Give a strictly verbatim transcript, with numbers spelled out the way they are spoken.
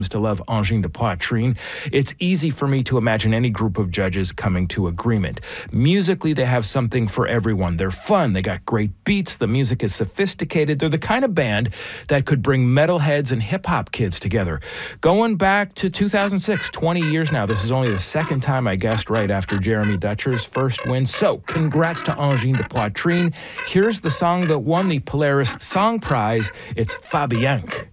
to love Angine de Poitrine, it's easy for me to imagine any group of judges coming to agreement. Musically, they have something for everyone. They're fun, they got great beats, the music is sophisticated. They're the kind of band that could bring metalheads and hip-hop kids together. Going back to two thousand six, twenty years now, this is only the second time I guessed right after Jeremy Dutcher's first win. So, congrats to Angine de Poitrine. Here's the song that won the Polaris Song Prize. It's Fabianque.